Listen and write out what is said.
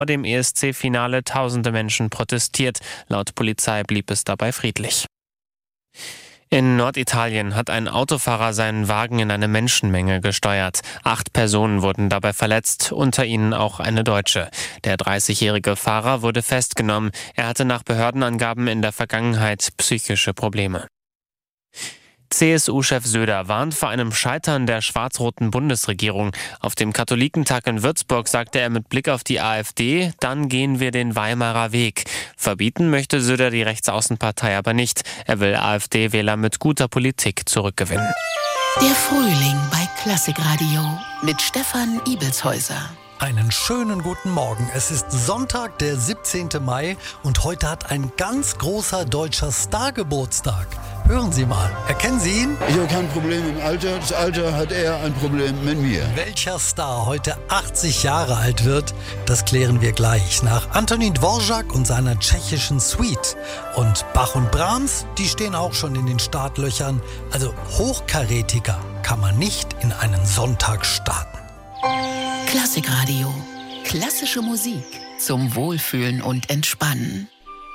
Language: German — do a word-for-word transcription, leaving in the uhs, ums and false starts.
Vor dem E S C-Finale tausende Menschen protestiert. Laut Polizei blieb es dabei friedlich. In Norditalien hat ein Autofahrer seinen Wagen in eine Menschenmenge gesteuert. Acht Personen wurden dabei verletzt, unter ihnen auch eine Deutsche. Der dreißigjährige Fahrer wurde festgenommen. Er hatte nach Behördenangaben in der Vergangenheit psychische Probleme. C S U-Chef Söder warnt vor einem Scheitern der schwarz-roten Bundesregierung. Auf dem Katholikentag in Würzburg sagte er mit Blick auf die AfD, dann gehen wir den Weimarer Weg. Verbieten möchte Söder die Rechtsaußenpartei aber nicht. Er will AfD-Wähler mit guter Politik zurückgewinnen. Der Frühling bei Klassikradio mit Stefan Ibelshäuser. Einen schönen guten Morgen. Es ist Sonntag, der siebzehnten Mai und heute hat ein ganz großer deutscher Star Geburtstag. Hören Sie mal, erkennen Sie ihn? Ich habe kein Problem im Alter, das Alter hat eher ein Problem mit mir. Welcher Star heute achtzig Jahre alt wird, das klären wir gleich nach Antonín Dvořák und seiner tschechischen Suite. Und Bach und Brahms, die stehen auch schon in den Startlöchern. Also hochkarätiger kann man nicht in einen Sonntag starten. Klassikradio. Klassische Musik zum Wohlfühlen und Entspannen.